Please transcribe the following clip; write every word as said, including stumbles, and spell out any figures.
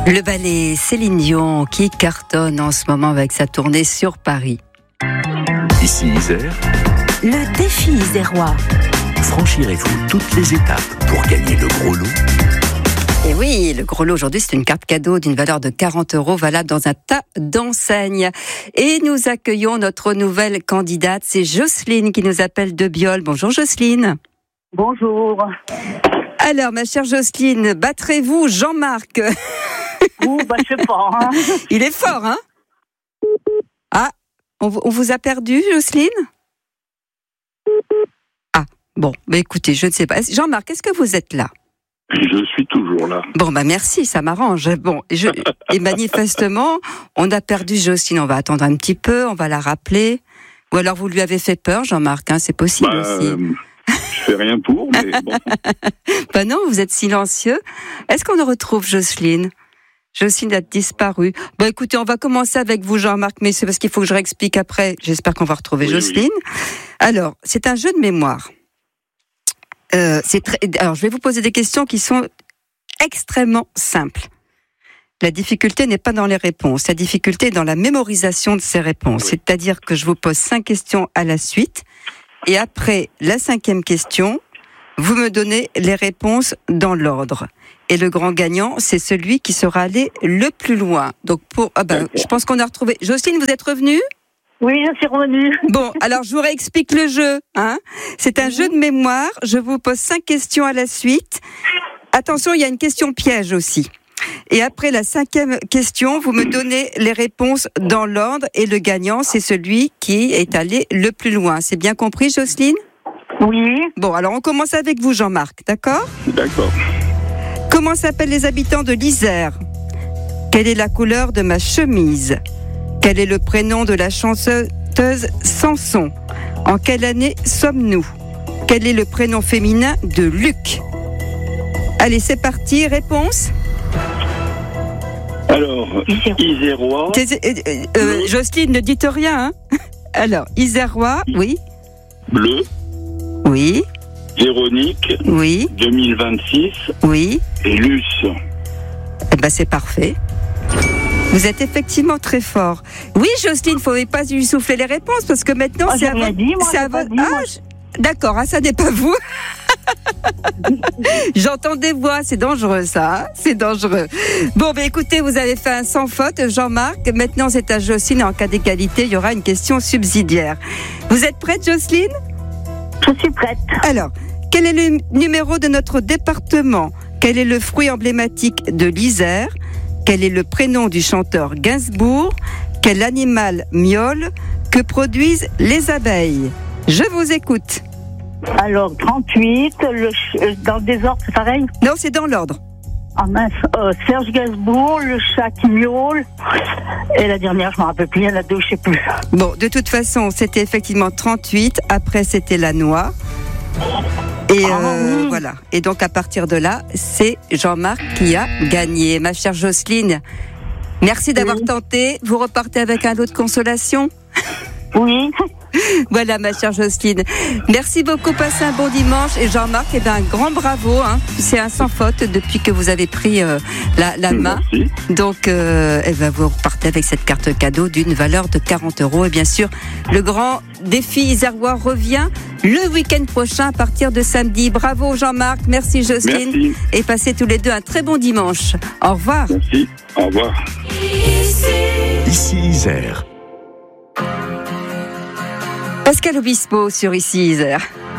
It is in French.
Le ballet Céline Dion qui cartonne en ce moment avec sa tournée sur Paris. Ici Isère. Le défi isérois. Franchirez-vous toutes les étapes pour gagner le gros lot? Et oui, le gros lot aujourd'hui, c'est une carte cadeau d'une valeur de quarante euros valable dans un tas d'enseignes. Et nous accueillons notre nouvelle candidate, c'est Jocelyne qui nous appelle de Biol. Bonjour Jocelyne. Bonjour. Alors, ma chère Jocelyne, battrez-vous Jean-Marc? Ouh, bah, je sais pas. Hein. Il est fort, hein? Ah, on, on vous a perdu, Jocelyne? Ah, bon, bah écoutez, je ne sais pas. Jean-Marc, est-ce que vous êtes là? Je suis toujours là. Bon, bah merci, ça m'arrange. Bon, je, et manifestement, on a perdu Jocelyne. On va attendre un petit peu, on va la rappeler. Ou alors vous lui avez fait peur, Jean-Marc, hein, c'est possible bah, aussi. Euh, je fais rien pour, mais bon. Bah non, vous êtes silencieux. Est-ce qu'on retrouve Jocelyne? Jocelyne a disparu. Bon, écoutez, on va commencer avec vous, Jean-Marc, mais c'est parce qu'il faut que je réexplique après. J'espère qu'on va retrouver oui, Jocelyne. Oui. Alors, c'est un jeu de mémoire. Euh, c'est très... Alors, je vais vous poser des questions qui sont extrêmement simples. La difficulté n'est pas dans les réponses. La difficulté est dans la mémorisation de ces réponses. Oui. C'est-à-dire que je vous pose cinq questions à la suite. Et après la cinquième question, vous me donnez les réponses dans l'ordre. Et le grand gagnant, c'est celui qui sera allé le plus loin. Donc, pour, ah ben, je pense qu'on a retrouvé. Jocelyne, vous êtes revenue ? Oui, je suis revenue. Bon, alors je vous réexplique le jeu. Hein. C'est un mmh. jeu de mémoire. Je vous pose cinq questions à la suite. Attention, il y a une question piège aussi. Et après la cinquième question, vous me donnez les réponses dans l'ordre. Et le gagnant, c'est celui qui est allé le plus loin. C'est bien compris, Jocelyne ? Oui. Bon, alors on commence avec vous, Jean-Marc, d'accord ? D'accord. Comment s'appellent les habitants de l'Isère ? Quelle est la couleur de ma chemise ? Quel est le prénom de la chanteuse Samson ? En quelle année sommes-nous ? Quel est le prénom féminin de Luc ? Allez, c'est parti, réponse ? Alors, Isérois. Euh, euh, Jocelyne, ne dites rien. Hein. Alors, Isérois, oui. Bleu. Oui. Véronique. Oui. deux mille vingt-six. Oui. Et Luce. Eh ben, c'est parfait. Vous êtes effectivement très fort. Oui, Jocelyne, il ne faut pas lui souffler les réponses parce que maintenant, oh, c'est à votre... dit, moi, c'est à votre... dit, ah, moi. je... D'accord, hein, ça n'est pas vous. J'entends des voix, c'est dangereux ça, hein, c'est dangereux. Bon, ben écoutez, vous avez fait un sans faute, Jean-Marc. Maintenant, c'est à Jocelyne. En cas d'égalité, il y aura une question subsidiaire. Vous êtes prête, Jocelyne ? Je suis prête. Alors, quel est le numéro de notre département ? Quel est le fruit emblématique de l'Isère ? Quel est le prénom du chanteur Gainsbourg ? Quel animal miaule ? Que produisent les abeilles ? Je vous écoute. Alors, trente-huit, le ch... dans le désordre, c'est pareil ? Non, c'est dans l'ordre. Ah mince, euh, Serge Gainsbourg, le chat qui miaule, et la dernière, je ne me rappelle plus, il y en a deux, je ne sais plus. Bon, de toute façon, c'était effectivement trente-huit, après c'était la noix. Et ah, euh, oui. voilà. Et donc à partir de là, c'est Jean-Marc qui a gagné. Ma chère Jocelyne, merci d'avoir oui. tenté. Vous repartez avec un lot de consolation ? Oui. Voilà, ma chère Jocelyne. Merci beaucoup, passez un bon dimanche. Et Jean-Marc, eh ben, un grand bravo. Hein. C'est un sans faute depuis que vous avez pris euh, la, la main. Merci. Donc, euh, eh ben, vous repartez avec cette carte cadeau d'une valeur de quarante euros. Et bien sûr, le grand défi isérois revient le week-end prochain à partir de samedi. Bravo, Jean-Marc. Merci, Jocelyne. Merci. Et passez tous les deux un très bon dimanche. Au revoir. Merci. Au revoir. Ici Isère. Pascal Obispo sur Ici Isère.